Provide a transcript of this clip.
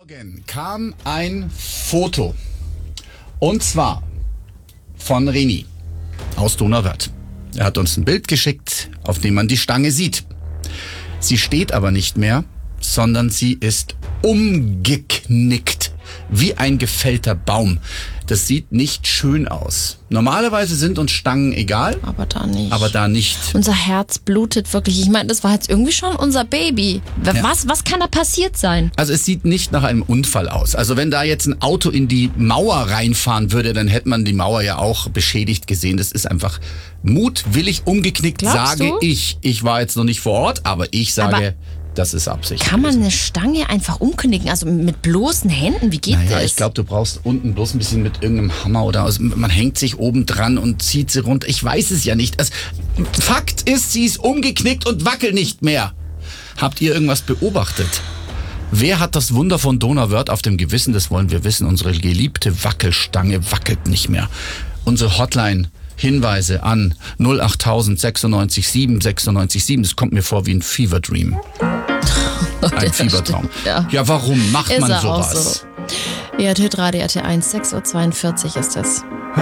Morgen kam ein Foto. Und zwar von Reni aus Donauwörth. Er hat uns ein Bild geschickt, auf dem man die Stange sieht. Sie steht aber nicht mehr, sondern sie ist umgeknickt, wie ein gefällter Baum. Das sieht nicht schön aus. Normalerweise sind uns Stangen egal. Aber da nicht. Aber da nicht. Unser Herz blutet wirklich. Ich meine, das war jetzt irgendwie schon unser Baby. Was kann da passiert sein? Also es sieht nicht nach einem Unfall aus. Also wenn da jetzt ein Auto in die Mauer reinfahren würde, dann hätte man die Mauer ja auch beschädigt gesehen. Das ist einfach mutwillig umgeknickt, Glaubst sage du? ich. Ich war jetzt noch nicht vor Ort, aber ich sage, das ist Absicht. Kann man gewesen. eine Stange einfach umknicken? Also mit bloßen Händen? Wie geht Naja, das? ich glaube, du brauchst unten bloß ein bisschen mit irgendeinem Hammer oder man hängt sich oben dran und zieht sie runter. Ich weiß es ja nicht. Fakt ist, sie ist umgeknickt und wackelt nicht mehr. Habt ihr irgendwas beobachtet? Wer hat das Wunder von Donauwörth auf dem Gewissen? Das wollen wir wissen. Unsere geliebte Wackelstange wackelt nicht mehr. Unsere Hotline. Hinweise an 08000 96 7 96 7. Das kommt mir vor wie ein Fever Dream. Ein Fiebertraum. Ja. Ja, warum macht Ist man er auch sowas? so. Ja, Hitradio RT1, 6.42 Uhr ist es.